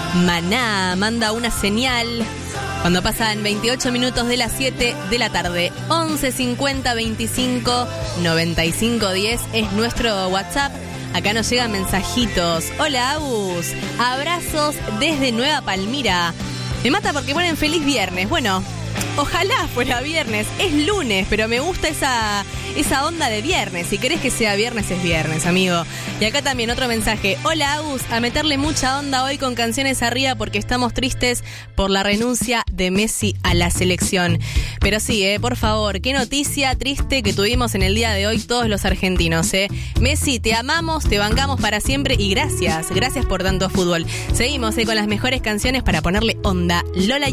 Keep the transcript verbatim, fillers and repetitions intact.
Maná manda una señal cuando pasan veintiocho minutos de las siete de la tarde. once cincuenta veinticinco noventa y cinco diez es nuestro WhatsApp. Acá nos llegan mensajitos. Hola, Agus. Abrazos desde Nueva Palmira. Me mata porque ponen feliz viernes. Bueno, ojalá fuera viernes. Es lunes, pero me gusta esa, esa onda de viernes. Si querés que sea viernes, es viernes, amigo. Y acá también otro mensaje. Hola, Agus. A meterle mucha onda hoy con canciones arriba porque estamos tristes por la renuncia de Messi a la selección. Pero sí, eh, por favor, qué noticia triste que tuvimos en el día de hoy todos los argentinos. Eh. Messi, te amamos, te bancamos para siempre y gracias. Gracias por tanto fútbol. Seguimos eh, con las mejores canciones para ponerle onda. Lola